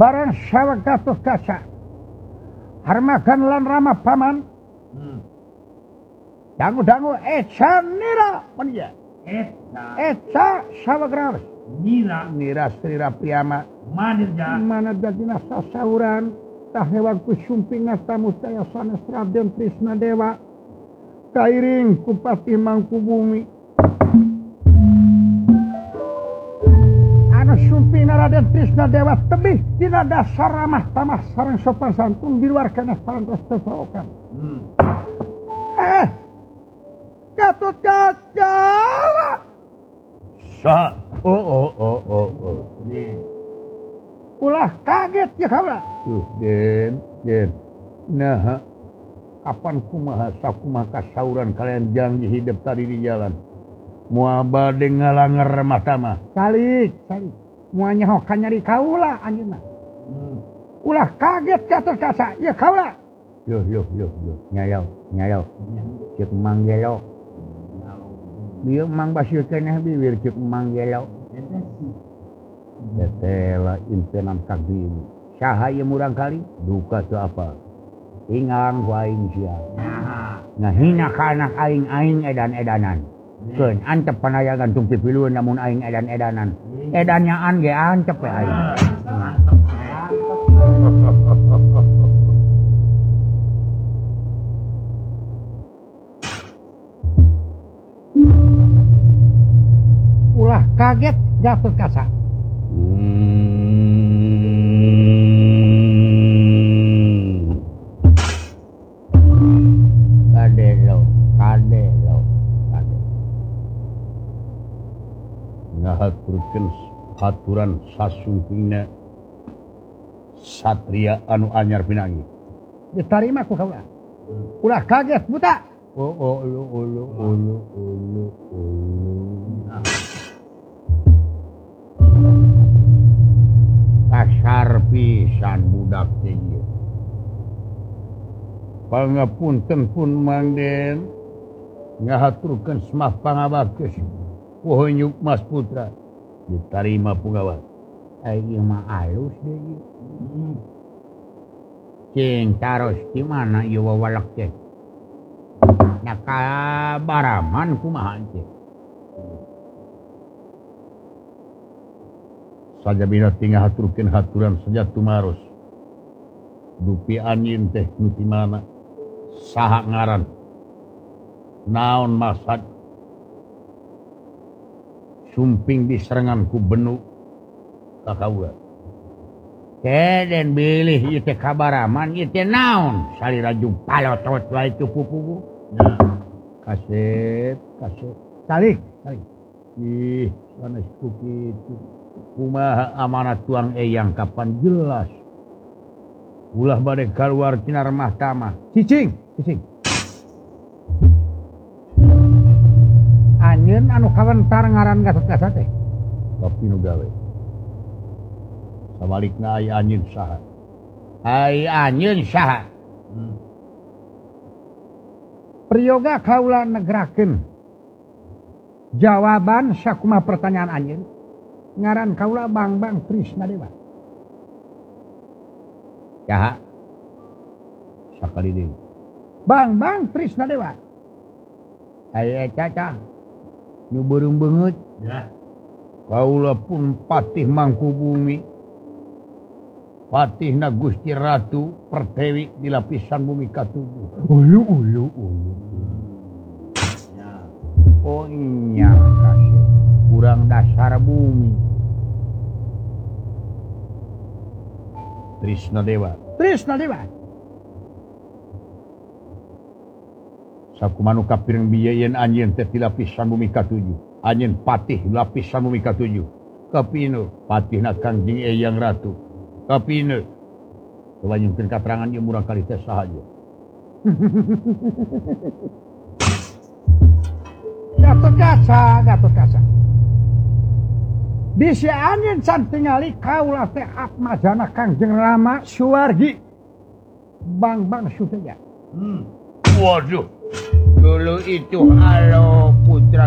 barang sawah Gatot Kaca harmakan lan ramah paman dangu-dangu eca nira mania eca sawagrawas nira Sri Rapiama mana dina sasauran tah hewangku sumping ngasta mustaya sanes Raden Trisna Dewa kairing kupati Mangkubumi anu sumping Raden Trisna Dewa tebih dina dasar ramah tamah sareng sopan santun di luar kana parantos tesokan Gatot Kaca Saha? ulah kaget ya kaula Den. Nah, kapan kumaha sakumaha kasauran kalian janji hidup tadi di jalan. Moal bade ngalanger mata mah. Salik. Muanya hokan nyari kaula anjeunna. Ulah kaget Gatot Kaca ya kaula. Yo. Nyayau. Cek manggelo. Bieu mang basieun keneh bibir cek manggelo. Tetela impenan kagdi. Saha ieu murang kali duka teu apa. Ingang ku aing sia. Ngahina ka anak aing edan-edanan. Keun antep panayangan tung pipilueun namun aing edan-edanan. Edanyaan ge antep we aing. Ulah kaget Gatot Kaca. Kade lo. Ngahaturkeun haturan sasumpingna satria anu anyar pinanggi. Ditarima ku kaula. Ulah kaget buta. Ulu. Kasar pisan budak teh ieu. Pangapunten pun Mang Den. Ngahaturkeun semah pangabageus. Pohonyuk Mas Putra. Ditarima pungawa. Ieu mah alus deui. Cing taros di mana ieu wawalak teh? Nya ka Baraman kumaha teh? Sajabina tinggal haturkeun haturan saja tumaros. Dupi anjeun teh nu ti mana? Saha ngaran? Naon maksad? Sumping diserangan ku benu ka kaula. Den bilih ieu teh ka Baraman ieu teh naon? Salira palotot wae itu pupuku. Kaset. Salik. Ih, sanes ku kitu. Kumaha amanat tuang eyang kapan jelas. Ulah bade kaluar tina remah tamah. Cicing. Anjeun anu kawentar ngaran Gatot Kaca teh. Tapi nu gawe. Sabalikna ai anjeun saha? Priyoga kaula negerakeun jawaban sakumaha pertanyaan anjeun. Ngaran kaula Bang Trisna Dewa. Saha? Sakali deui. Bang Trisna Dewa. Aya Caca. Nu beureum beungeut. Ya. Kaula pun patih Mangkubumi. Patihna Gusti Ratu Pertiwi di lapisan bumi katujuh. Ulu. Ya. Oh iya kasih. Kurang dasar bumi. Trisna Dewa. Sakumanu kapireng biyeun anjeun teh ti lapisan bumi katujuh. Anjeun patih lapisan bumi katujuh. Kapinu patihna Kangjeng Eyang Ratu. Kapinu Wanyungkeun katerangan ieu murang kali teh sahaja. Gatot Kaca. Bisi anjeun can tingali kaula teh atmajana Kangjeng Rama Suwargi. Bang Sutaya. Waduh. Dulu itu halo putra